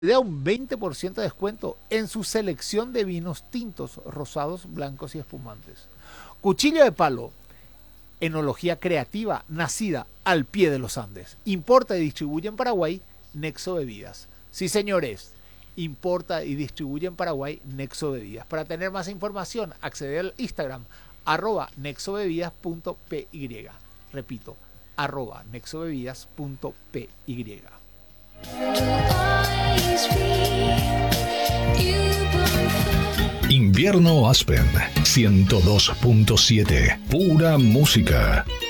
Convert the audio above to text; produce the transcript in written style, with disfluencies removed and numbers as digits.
da un 20% de descuento en su selección de vinos tintos, rosados, blancos y espumantes. Cuchillo de palo, enología creativa nacida al pie de los Andes. Importa y distribuye en Paraguay Nexo Bebidas. Sí, señores, importa y distribuye en Paraguay Nexo Bebidas. Para tener más información, accede al Instagram @nexobebidas.py. Repito, @nexobebidas.py. Invierno Aspen 102.7. Pura música.